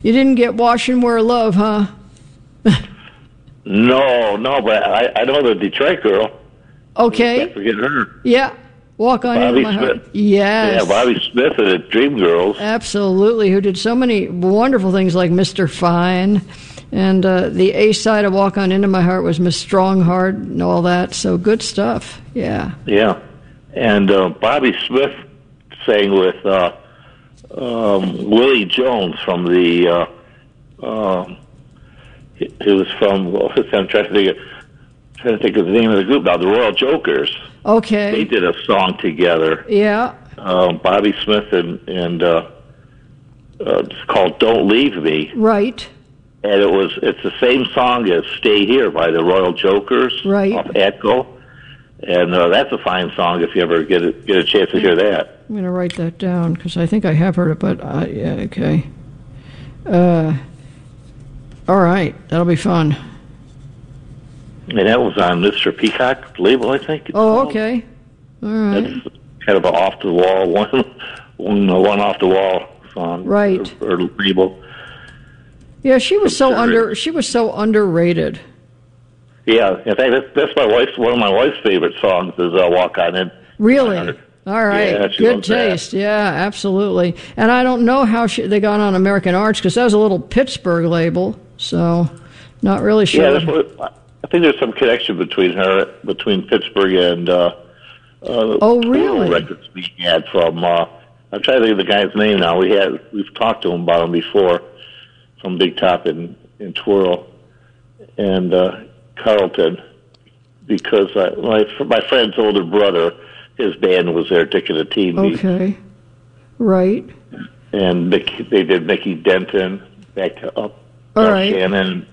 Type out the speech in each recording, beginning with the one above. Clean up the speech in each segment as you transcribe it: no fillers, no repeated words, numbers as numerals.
You didn't get Wash and Wear Love, huh? No, but I know the Detroit girl. Okay. Can't forget her. Yeah. Walk On Into My Heart. Yes. Yeah, Bobby Smith and the Dreamgirls. Absolutely, who did so many wonderful things like Mr. Fine. And the A side of Walk On Into My Heart was Miss Strongheart and all that. So good stuff. Yeah. Yeah. And Bobby Smith sang with Willie Jones from the... he was from... I'm trying to think of the name of the group now. The Royal Jokers. Okay. They did a song together. Yeah. Bobby Smith and it's called "Don't Leave Me." Right. And it's the same song as "Stay Here" by the Royal Jokers. Right. Off Atco. And that's a fine song if you ever get a chance to hear that. I'm going to write that down because I think I have heard it, but yeah, okay. All right, that'll be fun. And that was on Mr. Peacock label, I think. Oh, okay. All right. That's kind of an off-the-wall, one off-the-wall song. Right. Or label. Yeah, she was so underrated. Yeah, in fact, that's one of my wife's favorite songs is "Walk On In." Really? All right. Yeah, good taste. That. Yeah, absolutely. And I don't know how they got on American Arts because that was a little Pittsburgh label, so not really sure. Yeah, I think there's some connection between Pittsburgh and oh, really? Records we had from. I'm trying to think of the guy's name now. We've talked to him about him before, from Big Top in Twirl, and Carlton, because my friend's older brother, his band was there, Dick and the Teen Beat. Okay, right. And they did Mickey Denton, back to Up Shannon.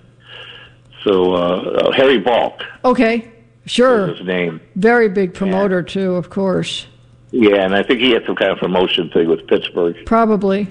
So Harry Balk. Okay, sure. Was his name. Very big promoter too, of course. Yeah, and I think he had some kind of promotion thing with Pittsburgh. Probably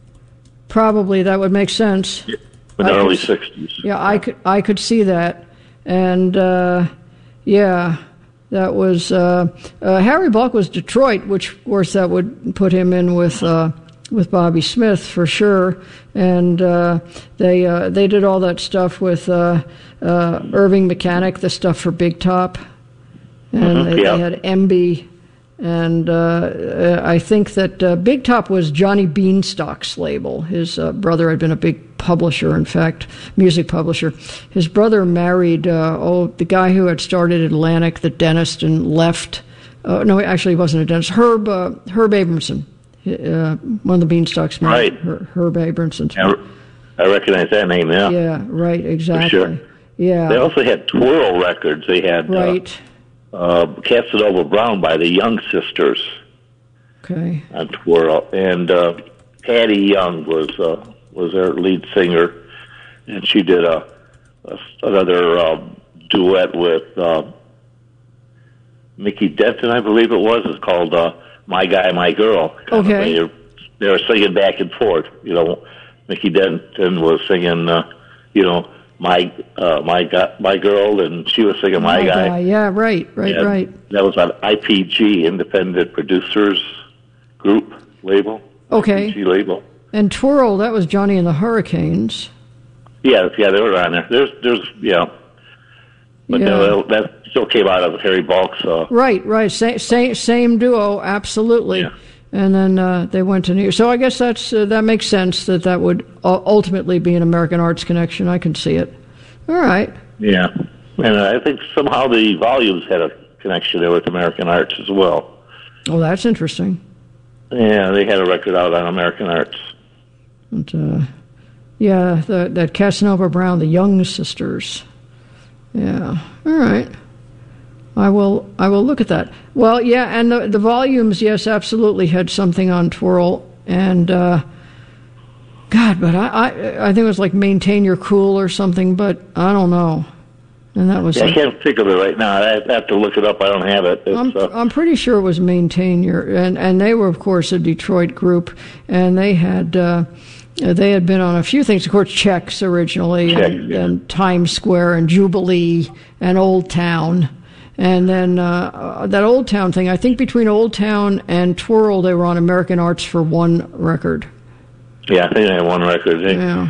that would make sense. In the early '60s. Yeah, I could see that, and yeah, that was Harry Balk was Detroit, which of course that would put him in with Bobby Smith for sure, and they did all that stuff with Irving Mechanic, the stuff for Big Top, and they had MB, and I think that Big Top was Johnny Beanstalk's label. His brother had been a big publisher, in fact, music publisher. His brother married the guy who had started Atlantic, the dentist, and left. No, actually, he wasn't a dentist. Herb Abramson. One of the Beanstalks, right? Herb Abramson. I recognize that name. Yeah. Yeah. Right. Exactly. For sure. Yeah. They also had Twirl Records. They had Casanova Brown by the Young Sisters. Okay. On Twirl, and Patty Young was their lead singer, and she did another duet with Mickey Denton, I believe it was. It's called "My Guy, My Girl." Okay. They were singing back and forth. You know, Mickey Denton was singing, my guy, my girl, and she was singing my guy. Yeah, right. That was on IPG, Independent Producers Group label. Okay. IPG label. And Twirl, that was Johnny and the Hurricanes. Yeah, they were on there. There's but that still came out of Harry Balk's. Right. Same duo, absolutely. Yeah. And then they went to New York. So I guess that makes sense that would ultimately be an American Arts connection. I can see it. All right. Yeah. And I think somehow the Volumes had a connection there with American Arts as well. Oh, that's interesting. Yeah, they had a record out on American Arts. And, that Casanova Brown, the Young Sisters. Yeah. All right. I will look at that. Well, yeah, and the Volumes, yes, absolutely had something on Twirl, and God, but I think it was like Maintain Your Cool or something, but I don't know. And that was. I can't think of it right now. I have to look it up. I don't have it. I'm pretty sure it was Maintain Your, and they were of course a Detroit group, and they had been on a few things. Of course, Chex originally, and Times Square, and Jubilee, and Old Town. And then that Old Town thing, I think between Old Town and Twirl, they were on American Arts for one record. Yeah, I think they had one record. Yeah.